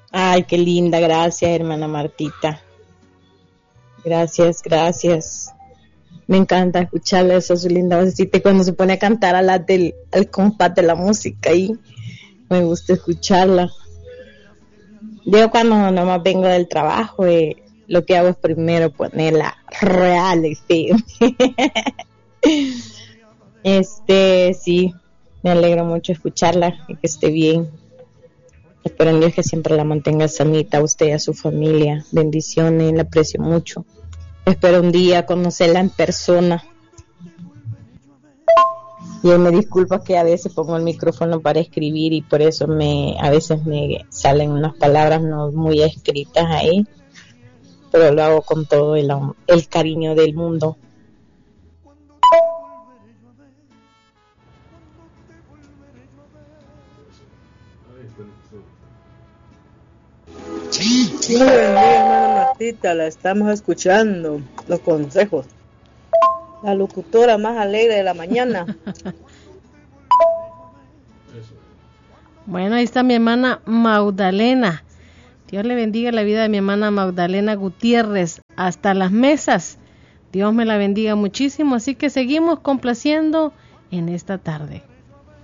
Ay, qué linda, gracias, hermana Martita. Gracias, gracias. Me encanta escucharle eso, su linda vocecita. Y cuando se pone a cantar al compás de la música, y me gusta escucharla. Yo cuando nomás vengo del trabajo, lo que hago es primero poner la Real FM. Sí, me alegro mucho escucharla y que esté bien. Espero en Dios que siempre la mantenga sanita, a usted y a su familia. Bendiciones, la aprecio mucho. Espero un día conocerla en persona. Y me disculpa que a veces pongo el micrófono para escribir y por eso a veces me salen unas palabras no muy escritas ahí, pero lo hago con todo el cariño del mundo. Dios le bendiga, hermana Martita, la estamos escuchando, los consejos. La locutora más alegre de la mañana. Bueno, ahí está mi hermana Magdalena. Dios le bendiga la vida de mi hermana Magdalena Gutiérrez. Hasta las mesas. Dios me la bendiga muchísimo. Así que seguimos complaciendo en esta tarde.